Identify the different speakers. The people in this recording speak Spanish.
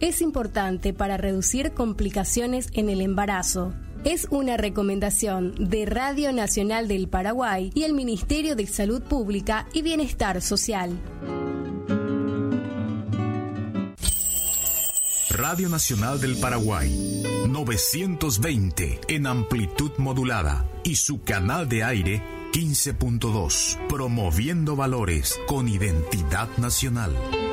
Speaker 1: es importante para reducir complicaciones en el embarazo. Es una recomendación de Radio Nacional del Paraguay y el Ministerio de Salud Pública y Bienestar Social.
Speaker 2: Radio Nacional del Paraguay, 920 en amplitud modulada y su canal de aire 15.2, promoviendo valores con identidad nacional.